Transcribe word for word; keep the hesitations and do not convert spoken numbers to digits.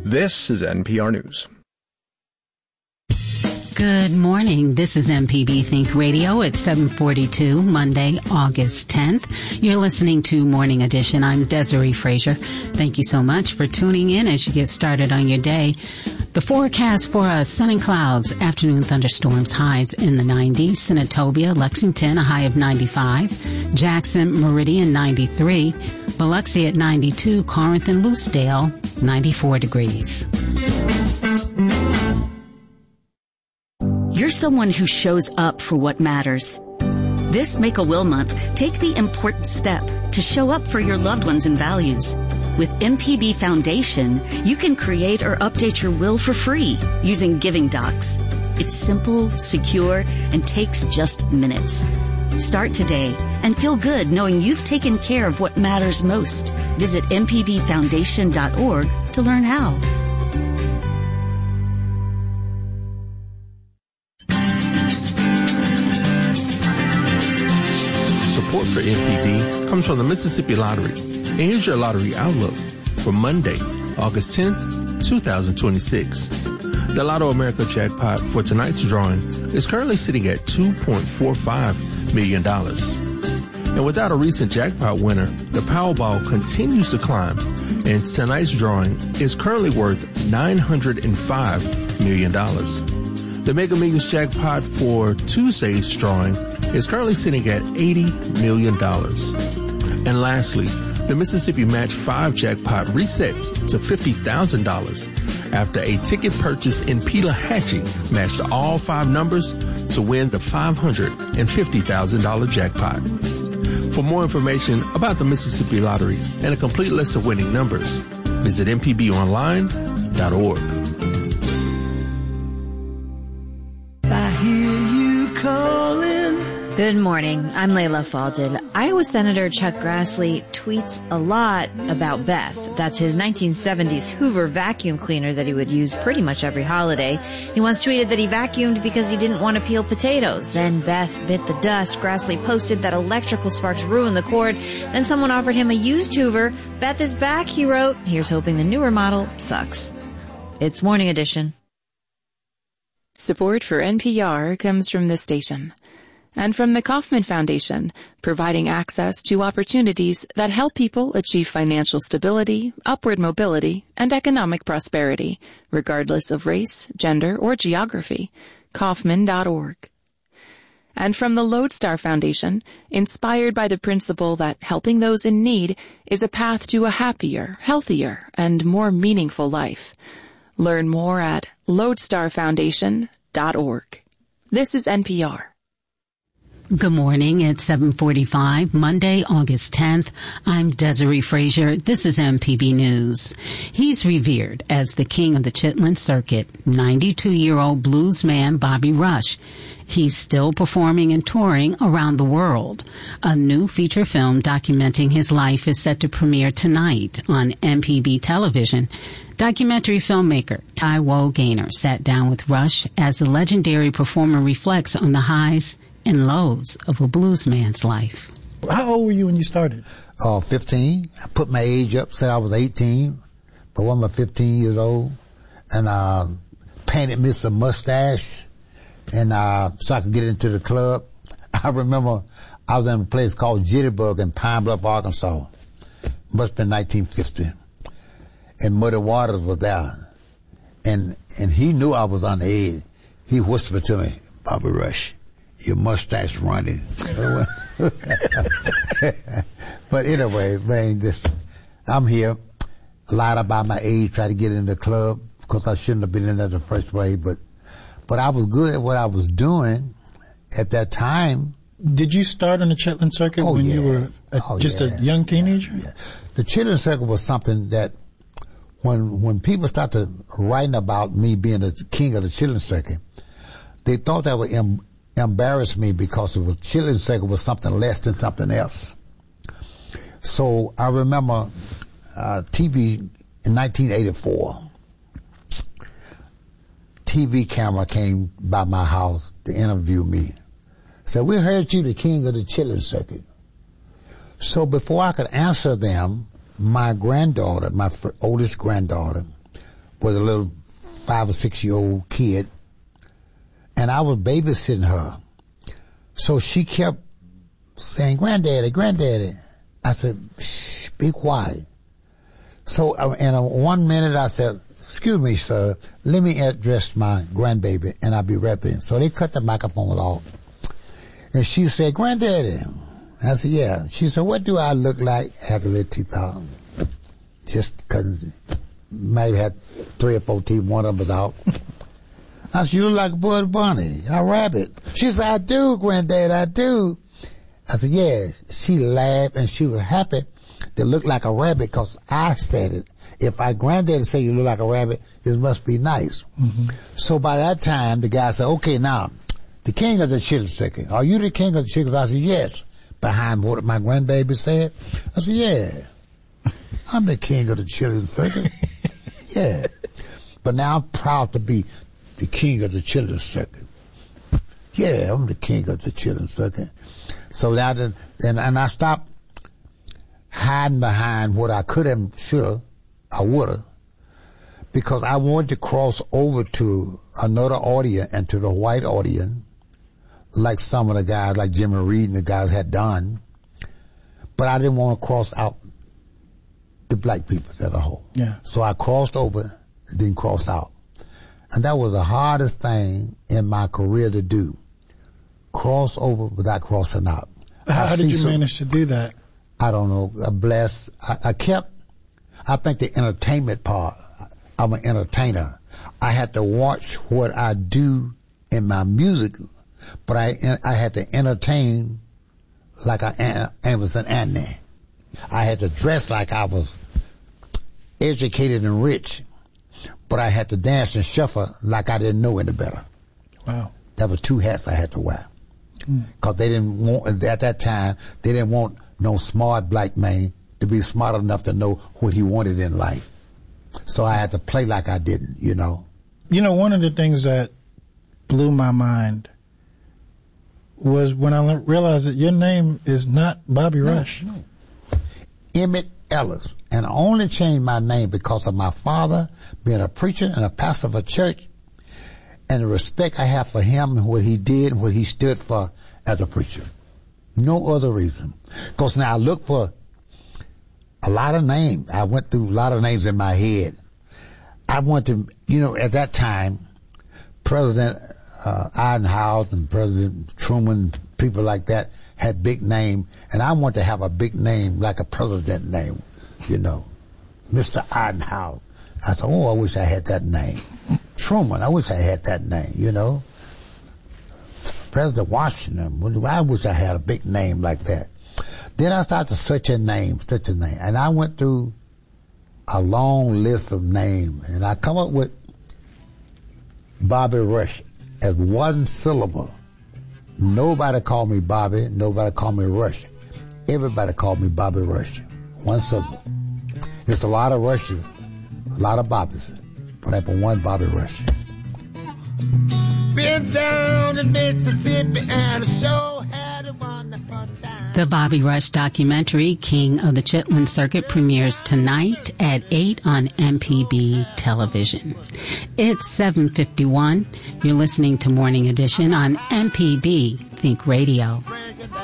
This is N P R News. Good morning. This is M P B Think Radio at seven forty-two, Monday, August tenth. You're listening to Morning Edition. I'm Desiree Frazier. Thank you so much for tuning in as you get started on your day. The forecast for us, sun and clouds, afternoon thunderstorms, highs in the nineties. Senatobia, Lexington, a high of ninety-five. Jackson, Meridian, ninety-three. Biloxi at ninety-two. Corinth and Lucedale, ninety-four degrees. You're someone who shows up for what matters. This Make-A-Will Month, take the important step to show up for your loved ones and values. With M P B Foundation, you can create or update your will for free using Giving Docs. It's simple, secure, and takes just minutes. Start today and feel good knowing you've taken care of what matters most. Visit m p b foundation dot org to learn how. Support for M P B comes from the Mississippi Lottery. And here's your lottery outlook for Monday, August tenth, twenty twenty-six. The Lotto America jackpot for tonight's drawing is currently sitting at two point four five million dollars. And without a recent jackpot winner, the Powerball continues to climb, and tonight's drawing is currently worth nine hundred five million dollars. The Mega Millions jackpot for Tuesday's drawing is currently sitting at eighty million dollars. And lastly, the Mississippi Match five jackpot resets to fifty thousand dollars after a ticket purchase in Pelahatchie matched all five numbers to win the five hundred fifty thousand dollars jackpot. For more information about the Mississippi Lottery and a complete list of winning numbers, visit m p b online dot org. I hear you calling. Good morning. I'm Layla Falded. Iowa Senator Chuck Grassley tweets a lot about Beth. That's his nineteen seventies Hoover vacuum cleaner that he would use pretty much every holiday. He once tweeted that he vacuumed because he didn't want to peel potatoes. Then Beth bit the dust. Grassley posted that electrical sparks ruined the cord. Then someone offered him a used Hoover. Beth is back, he wrote. Here's hoping the newer model sucks. It's Morning Edition. Support for N P R comes from this station and from the Kauffman Foundation, providing access to opportunities that help people achieve financial stability, upward mobility, and economic prosperity, regardless of race, gender, or geography. Kauffman dot org. And from the Lodestar Foundation, inspired by the principle that helping those in need is a path to a happier, healthier, and more meaningful life. Learn more at lodestar foundation dot org. This is N P R. Good morning. It's seven forty-five, Monday, August tenth. I'm Desiree Frazier. This is M P B News. He's revered as the king of the Chitlin Circuit, ninety-two-year-old blues man Bobby Rush. He's still performing and touring around the world. A new feature film documenting his life is set to premiere tonight on M P B television. Documentary filmmaker Taiwo Gaynor sat down with Rush as the legendary performer reflects on the highs and lows of a blues man's life. How old were you when you started? Uh, fifteen. I put my age up, said I was eighteen, but when I'm fifteen years old, and uh, painted me some mustache, and uh, so I could get into the club. I remember I was in a place called Jitterbug in Pine Bluff, Arkansas. Must have been nineteen fifty. And Muddy Waters was there. And and he knew I was on the edge. He whispered to me, Bobby Rush, your mustache running. But anyway, man, this, I'm here. Lied about my age, tried to get in the club, because I shouldn't have been in there in the first place. But, but I was good at what I was doing at that time. Did you start on the Chitlin Circuit oh, when yeah. you were a, oh, just yeah. a young teenager? Yeah. The Chitlin Circuit was something that when when people started writing about me being the king of the Chitlin Circuit, they thought that would em- embarrass me because it was Chitlin Circuit was something less than something else. So I remember uh, T V in nineteen eighty-four. T V camera came by my house to interview me. Said, we heard you the king of the Chitlin Circuit. So before I could answer them, my granddaughter, my f- oldest granddaughter, was a little five or six year old kid, and I was babysitting her. So she kept saying, "Granddaddy, Granddaddy." I said, "Shh, be quiet." So uh, in a, one minute I said, "Excuse me, sir, let me address my grandbaby," and I'll be right there. So they cut the microphone off. And she said, "Granddaddy." I said, "Yeah." She said, "What do I look like?" Had the little teeth out. Just because maybe had three or four teeth, one of them was out. I said, "You look like a Bugs Bunny, a rabbit." She said, "I do, Granddad, I do." I said, "Yeah." She laughed and she was happy to look like a rabbit because I said it. If my granddad said you look like a rabbit, it must be nice. Mm-hmm. So by that time, the guy said, "Okay, now, the king of the chitlin circuit. Are you the king of the chitlins?" I said, "Yes." Behind what my grandbaby said, I said, "Yeah, I'm the king of the chitlin circuit." Yeah. But now I'm proud to be the king of the chitlin circuit. Yeah, I'm the king of the chitlin circuit. So that, and, and I stopped hiding behind what I could have, should have, I would have, because I wanted to cross over to another audience and to the white audience, like some of the guys, like Jimmy Reed and the guys had done. But I didn't want to cross out the black people as a whole. Yeah. So I crossed over, didn't cross out. And that was the hardest thing in my career to do. Cross over without crossing out. How, how did you some, manage to do that? I don't know. I blessed. I, I kept, I think the entertainment part, I'm an entertainer. I had to watch what I do in my music, but I I had to entertain like I, I was an Annie. I had to dress like I was educated and rich, but I had to dance and shuffle like I didn't know any better. Wow. There were two hats I had to wear. Because mm. they didn't want, at that time, they didn't want no smart black man to be smart enough to know what he wanted in life. So I had to play like I didn't, you know. You know, one of the things that blew my mind was when I realized that your name is not Bobby No, Rush. No. Emmett Ellis. And I only changed my name because of my father being a preacher and a pastor of a church, and the respect I have for him and what he did and what he stood for as a preacher. No other reason. Because now I look for a lot of names. I went through a lot of names in my head. I want to, you know, at that time, President uh, Eisenhower and President Truman, people like that, had big name, and I want to have a big name like a president name, you know, Mister Eisenhower. I said, oh, I wish I had that name. Truman, I wish I had that name, you know. President Washington, I wish I had a big name like that. Then I started to search a name, search a name, and I went through a long list of names, and I come up with Bobby Rush as one syllable. Nobody called me Bobby, nobody called me Rush. Everybody called me Bobby Rush. One syllable. There's a lot of Rushes, a lot of Bobbies, but I put one Bobby Rush. Been down in Mississippi and a show had a wonderful time. The Bobby Rush documentary, King of the Chitlin Circuit, premieres tonight at eight on M P B television. It's seven fifty-one. You're listening to Morning Edition on M P B Think Radio.